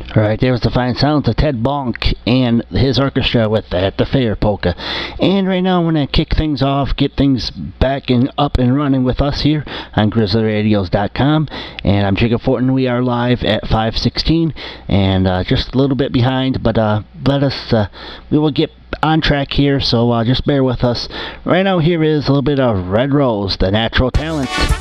Alright, there was the fine sounds of Ted Bonk and his orchestra with At the Fair polka. And right now I'm going to kick things off, get things back and up and running with us here on GrizzlyRadios.com. And I'm Jacob Fortin. We are live at 5:16 and just a little bit behind, but we will get on track here, so just bear with us. Right now here is a little bit of Red Rose, the Natural Talent.